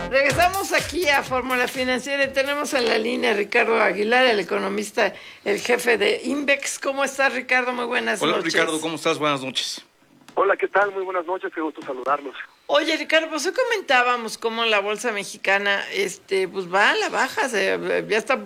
Regresamos aquí a Fórmula Financiera y tenemos en la línea a Ricardo Aguilar, el economista, el jefe de Invex. ¿Cómo estás, Ricardo? Muy buenas noches. Hola, Ricardo, ¿cómo estás? Buenas noches. Hola, ¿qué tal? Muy buenas noches, qué gusto saludarlos. Oye, Ricardo, pues hoy comentábamos cómo la bolsa mexicana pues va a la baja, ya está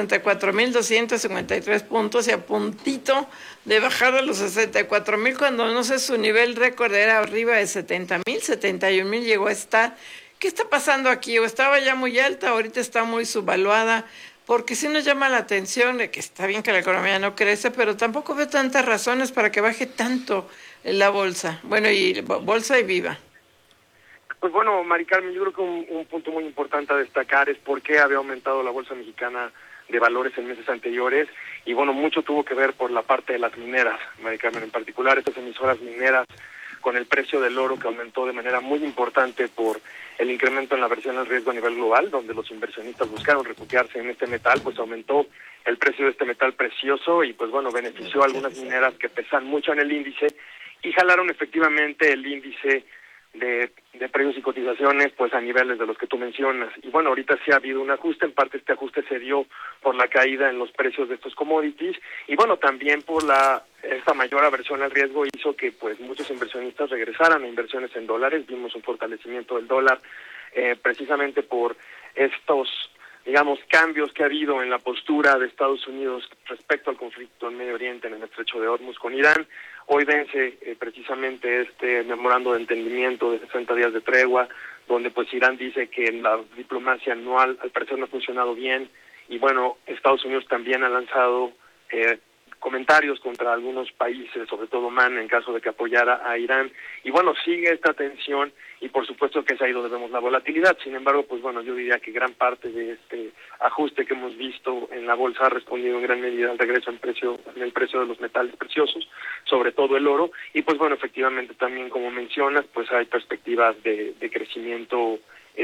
64,253 puntos y a puntito de bajar a los 64,000 cuando no sé, su nivel récord era arriba de 70,000, 71,000 llegó a estar. ¿Qué está pasando aquí? ¿O estaba ya muy alta, ahorita está muy subvaluada? Porque sí nos llama la atención de que está bien que la economía no crece, pero tampoco veo tantas razones para que baje tanto la bolsa. Bueno, y bolsa y viva. Pues bueno, Mari Carmen, yo creo que un punto muy importante a destacar es por qué había aumentado la bolsa mexicana de valores en meses anteriores. Y bueno, mucho tuvo que ver por la parte de las mineras, Mari Carmen, en particular estas emisoras mineras, con el precio del oro que aumentó de manera muy importante por el incremento en la aversión al riesgo a nivel global, donde los inversionistas buscaron refugiarse en este metal, pues aumentó el precio de este metal precioso y pues bueno, benefició a algunas mineras que pesan mucho en el índice y jalaron efectivamente el índice de precios y cotizaciones pues a niveles de los que tú mencionas. Y bueno, ahorita sí ha habido un ajuste, en parte este ajuste se dio por la caída en los precios de estos commodities y bueno, también por esta mayor aversión al riesgo hizo que pues muchos inversionistas regresaran a inversiones en dólares. Vimos un fortalecimiento del dólar precisamente por estos, digamos, cambios que ha habido en la postura de Estados Unidos respecto al conflicto en Medio Oriente, en el estrecho de Hormuz con Irán. Hoy vence precisamente este memorando de entendimiento de 60 días de tregua, donde pues Irán dice que la diplomacia anual al parecer no ha funcionado bien, y bueno, Estados Unidos también ha lanzado comentarios contra algunos países, sobre todo Oman, en caso de que apoyara a Irán, y bueno, sigue esta tensión, y por supuesto que es ahí donde vemos la volatilidad. Sin embargo, pues bueno, yo diría que gran parte de este ajuste que hemos visto en la bolsa ha respondido en gran medida al regreso en el precio de los metales preciosos, sobre todo el oro, y pues bueno, efectivamente también, como mencionas, pues hay perspectivas de crecimiento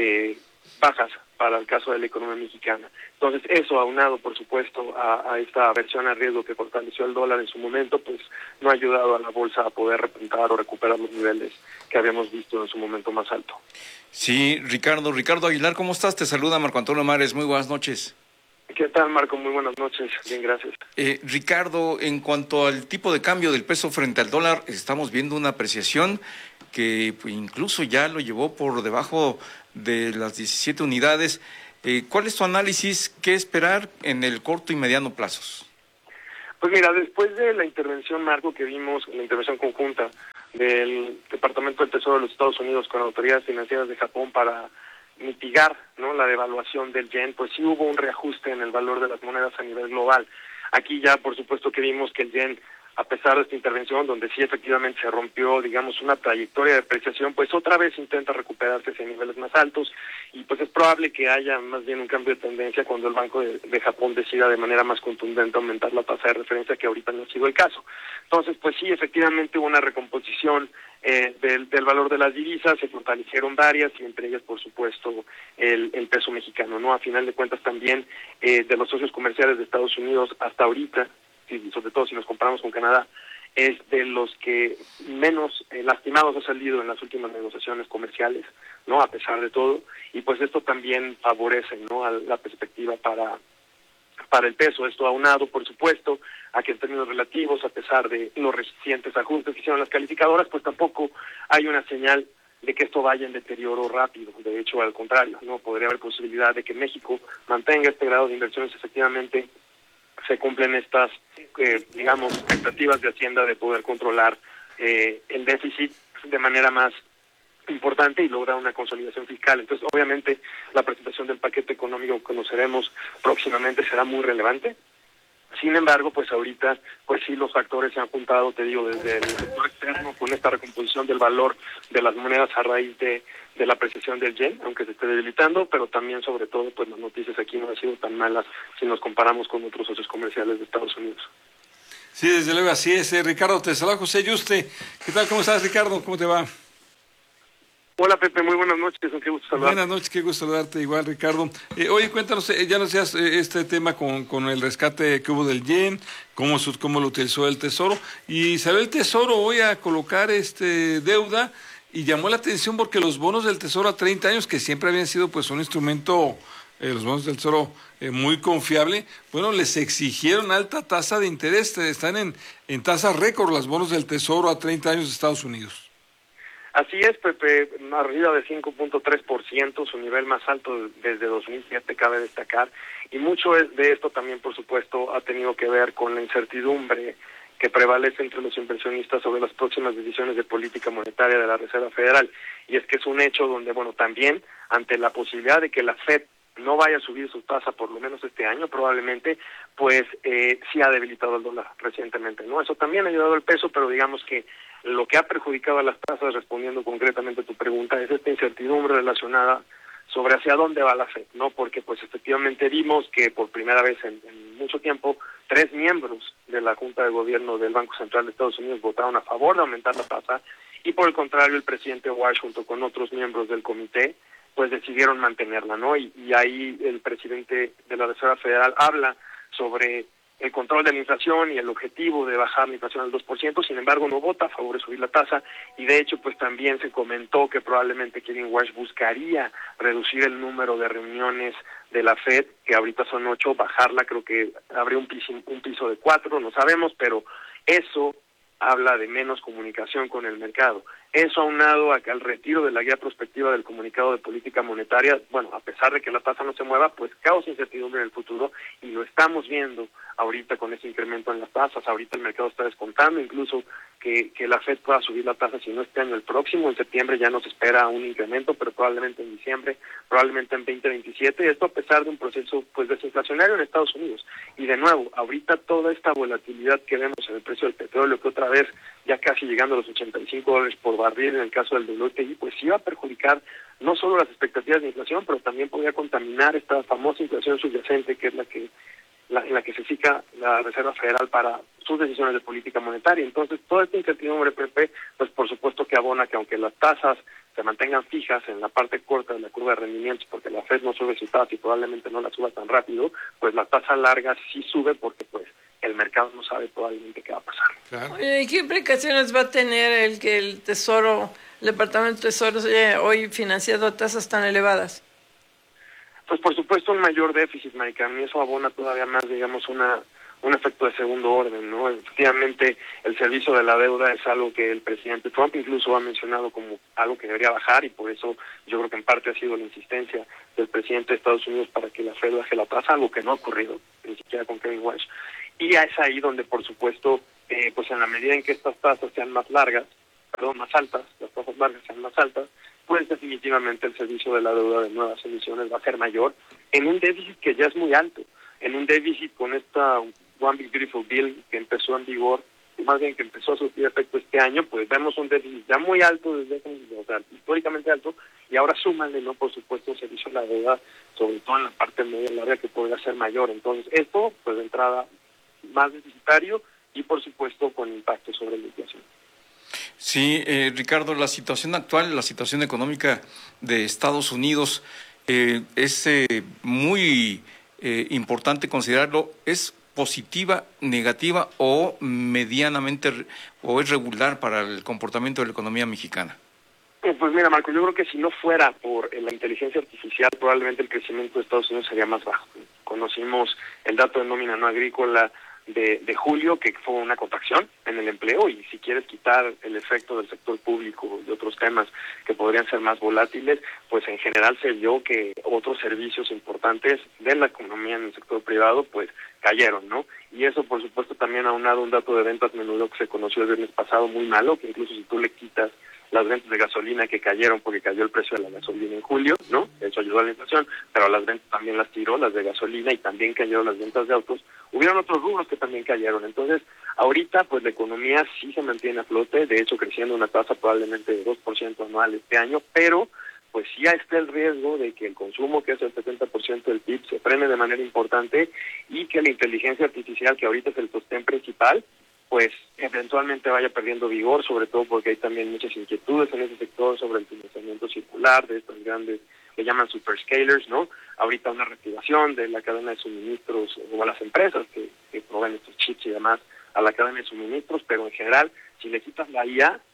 bajas para el caso de la economía mexicana. Entonces, eso aunado, por supuesto, a esta aversión al riesgo que fortaleció el dólar en su momento, pues no ha ayudado a la bolsa a poder repuntar o recuperar los niveles que habíamos visto en su momento más alto. Sí, Ricardo Aguilar, ¿cómo estás? Te saluda Marco Antonio Mares, muy buenas noches. ¿Qué tal, Marco? Muy buenas noches, bien, gracias. Ricardo, en cuanto al tipo de cambio del peso frente al dólar, estamos viendo una apreciación que pues, incluso ya lo llevó por debajo de las 17 unidades. ¿Cuál es tu análisis? ¿Qué esperar en el corto y mediano plazos? Pues mira, después de la intervención, Marco, que vimos, la intervención conjunta del Departamento del Tesoro de los Estados Unidos con autoridades financieras de Japón para mitigar, ¿no?, la devaluación del yen, pues sí hubo un reajuste en el valor de las monedas a nivel global. Aquí ya, por supuesto, que vimos que el yen, a pesar de esta intervención, donde sí efectivamente se rompió, digamos, una trayectoria de depreciación, pues otra vez intenta recuperarse hacia niveles más altos, y pues es probable que haya más bien un cambio de tendencia cuando el Banco de Japón decida de manera más contundente aumentar la tasa de referencia, que ahorita no ha sido el caso. Entonces, pues sí, efectivamente hubo una recomposición del valor de las divisas, se fortalecieron varias, y entre ellas, por supuesto, el peso mexicano, ¿no? A final de cuentas también, de los socios comerciales de Estados Unidos hasta ahorita, y sobre todo si nos comparamos con Canadá, es de los que menos lastimados ha salido en las últimas negociaciones comerciales, ¿no?, a pesar de todo, y pues esto también favorece, ¿no?, a la perspectiva para el peso. Esto aunado, por supuesto, a que en términos relativos, a pesar de los recientes ajustes que hicieron las calificadoras, pues tampoco hay una señal de que esto vaya en deterioro rápido. De hecho, al contrario, no podría haber posibilidad de que México mantenga este grado de inversiones. Efectivamente se cumplen estas, digamos, expectativas de Hacienda de poder controlar el déficit de manera más importante y lograr una consolidación fiscal. Entonces, obviamente, la presentación del paquete económico que conoceremos próximamente será muy relevante. Sin embargo, pues ahorita, pues sí, los factores se han juntado, te digo, desde el sector externo, con esta recomposición del valor de las monedas a raíz de la apreciación del yen, aunque se esté debilitando, pero también, sobre todo, pues las noticias aquí no han sido tan malas si nos comparamos con otros socios comerciales de Estados Unidos. Sí, desde luego, así es. Ricardo, te saluda José Yuste. ¿Qué tal? ¿Cómo estás, Ricardo? ¿Cómo te va? Hola, Pepe, muy buenas noches, qué gusto saludarte. Buenas noches, qué gusto saludarte igual, Ricardo. Oye, cuéntanos, ya nos decías este tema con el rescate que hubo del yen, cómo lo utilizó el Tesoro, y salió el Tesoro hoy a colocar deuda y llamó la atención porque los bonos del Tesoro a 30 años, que siempre habían sido pues un instrumento, los bonos del Tesoro muy confiable, bueno, les exigieron alta tasa de interés, están en tasas récord los bonos del Tesoro a 30 años de Estados Unidos. Así es, Pepe, arriba de 5.3%, su nivel más alto desde 2007, cabe destacar, y mucho de esto también, por supuesto, ha tenido que ver con la incertidumbre que prevalece entre los inversionistas sobre las próximas decisiones de política monetaria de la Reserva Federal. Y es que es un hecho donde, bueno, también ante la posibilidad de que la Fed no vaya a subir su tasa por lo menos este año, probablemente, pues sí ha debilitado el dólar recientemente, ¿no? Eso también ha ayudado al peso, pero digamos que lo que ha perjudicado a las tasas, respondiendo concretamente a tu pregunta, es esta incertidumbre relacionada sobre hacia dónde va la Fed, ¿no? Porque pues efectivamente vimos que por primera vez en mucho tiempo 3 miembros de la Junta de Gobierno del Banco Central de Estados Unidos votaron a favor de aumentar la tasa y por el contrario el presidente Walsh junto con otros miembros del comité pues decidieron mantenerla, ¿no? Y ahí el presidente de la Reserva Federal habla sobre el control de la inflación y el objetivo de bajar la inflación al 2%, sin embargo no vota a favor de subir la tasa y de hecho pues también se comentó que probablemente Kevin Walsh buscaría reducir el número de reuniones de la Fed, que ahorita son 8, bajarla, creo que habría un piso de 4, no sabemos, pero eso habla de menos comunicación con el mercado. Eso aunado al retiro de la guía prospectiva del comunicado de política monetaria, bueno, a pesar de que la tasa no se mueva, pues causa incertidumbre en el futuro y lo estamos viendo ahorita con ese incremento en las tasas. Ahorita el mercado está descontando incluso que la Fed pueda subir la tasa, si no este año, el próximo, en septiembre ya nos espera un incremento, pero probablemente en diciembre, probablemente en 2027, esto a pesar de un proceso pues desinflacionario en Estados Unidos. Y de nuevo, ahorita toda esta volatilidad que vemos en el precio del petróleo, que otra vez ya casi llegando a los $85 por barril en el caso del WTI, pues sí va a perjudicar no solo las expectativas de inflación, pero también podría contaminar esta famosa inflación subyacente, que es en la que se fija la Reserva Federal para sus decisiones de política monetaria. Entonces, toda esta incertidumbre, Pepe, pues por supuesto que abona que aunque las tasas se mantengan fijas en la parte corta de la curva de rendimientos, porque la Fed no sube su tasa y probablemente no la suba tan rápido, pues la tasa larga sí sube porque pues el mercado no sabe probablemente qué va a pasar. Claro. Oye, ¿y qué implicaciones va a tener el que el Departamento de Tesoro haya hoy financiado a tasas tan elevadas? Pues por supuesto un mayor déficit, Maricarmen, y eso abona todavía más, digamos, un efecto de segundo orden, ¿no? Efectivamente, el servicio de la deuda es algo que el presidente Trump incluso ha mencionado como algo que debería bajar y por eso yo creo que en parte ha sido la insistencia del presidente de Estados Unidos para que la Fed baje la tasa, algo que no ha ocurrido, ni siquiera con Kevin Walsh. Y es ahí donde, por supuesto, pues en la medida en que estas tasas sean más altas, las tasas largas sean más altas, pues definitivamente el servicio de la deuda de nuevas emisiones va a ser mayor en un déficit que ya es muy alto, en un déficit con esta One Big Beautiful Bill que empezó en vigor, más bien que empezó a surtir efecto este año, pues vemos un déficit ya muy alto, históricamente alto, y ahora súmale, ¿no? Por supuesto, un servicio de la deuda, sobre todo en la parte media larga, que podría ser mayor. Entonces, esto, pues de entrada, más deficitario y, por supuesto, con impacto sobre la inflación. Sí, Ricardo, la situación actual, la situación económica de Estados Unidos es muy importante considerarlo. ¿Es positiva, negativa o medianamente o es regular para el comportamiento de la economía mexicana? Pues mira, Marco, yo creo que si no fuera por la inteligencia artificial, probablemente el crecimiento de Estados Unidos sería más bajo. Conocimos el dato de nómina no agrícola de julio, que fue una contracción en el empleo, y si quieres quitar el efecto del sector público y otros temas que podrían ser más volátiles, pues en general se vio que otros servicios importantes de la economía en el sector privado pues cayeron, ¿no? Y eso por supuesto también aunado un dato de ventas menudo que se conoció el viernes pasado muy malo, que incluso si tú le quitas las ventas de gasolina que cayeron porque cayó el precio de la gasolina en julio, ¿no? Eso ayudó a la inflación, pero las ventas también las tiró, las de gasolina, y también cayeron las ventas de autos. Hubieron otros rubros que también cayeron. Entonces, ahorita, pues la economía sí se mantiene a flote, de hecho creciendo una tasa probablemente de 2% anual este año, pero pues sí está el riesgo de que el consumo, que es el 70% del PIB, se frene de manera importante y que la inteligencia artificial, que ahorita es el sostén principal, pues eventualmente vaya perdiendo vigor, sobre todo porque hay también muchas inquietudes en ese sector sobre el financiamiento circular de estos grandes, que llaman superscalers, ¿no? Ahorita una reactivación de la cadena de suministros o a las empresas que proveen estos chips y demás a la cadena de suministros, pero en general, si le quitas la IA,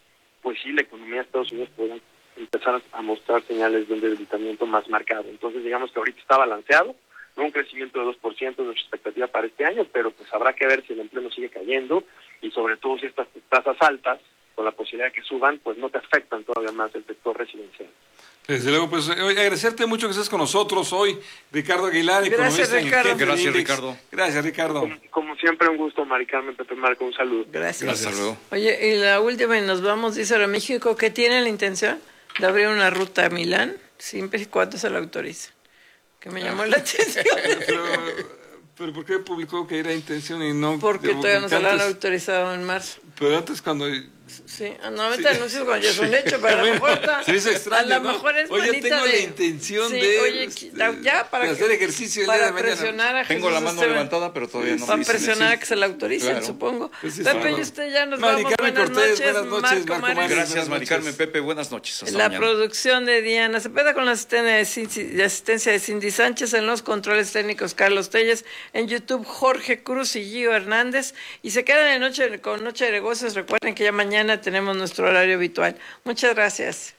pues sí, la economía de Estados Unidos podría empezar a mostrar señales de un debilitamiento más marcado. Entonces, digamos que ahorita está balanceado, no un crecimiento de 2% de nuestra expectativa para este año, pero pues habrá que ver si el empleo sigue cayendo y sobre todo si estas tasas altas, con la posibilidad de que suban, pues no te afectan todavía más el sector residencial. Desde luego, pues agradecerte mucho que estés con nosotros hoy, Ricardo Aguilar, Gracias, economista Ricardo. en jefe de Gracias, Index. Ricardo. Gracias, Ricardo. Como siempre, un gusto, Mari Carmen, Pepe Marco, un saludo. Gracias. Hasta luego. Oye, y la última, y nos vamos, dice Aeroméxico, que tiene la intención de abrir una ruta a Milán, siempre y cuando se la autorice. Que me llamó la atención. Pero ¿por qué publicó que era intención y no? Porque todavía no se la han antes- autorizado en marzo. Pero antes cuando... Sí, normalmente anuncios cuando ya son hechos, pero a lo mejor está, Se hizo extraño, a lo ¿no? mejor es Oye, manita tengo de... la intención Sí, de... oye, ya para de hacer ejercicio el para día de mañana. presionar a Tengo la Jesús mano Esteban. levantada, pero todavía no Para me dicen presionar a eso. que se la autoricen, Claro. supongo. Pues sí, Pepe, claro. y usted ya nos Mari vamos. Carmen Buenas Cortés, noches, buenas noches, Marco Mares. Mares. Gracias, Buenas Mari noches. Carmen, Pepe, buenas noches. Hasta La mañana. producción de Diana Cepeda con la asistencia de Cindy Sánchez, en los controles técnicos Carlos Telles, en YouTube Jorge Cruz y Gio Hernández, y se quedan con Noche de Negocios. Recuerden que ya mañana tenemos nuestro horario habitual. Muchas gracias.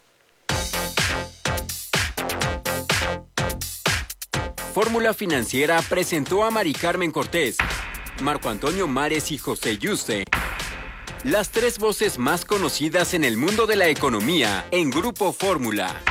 Fórmula Financiera presentó a Mari Carmen Cortés, Marco Antonio Mares y José Yuste, las tres voces más conocidas en el mundo de la economía en Grupo Fórmula.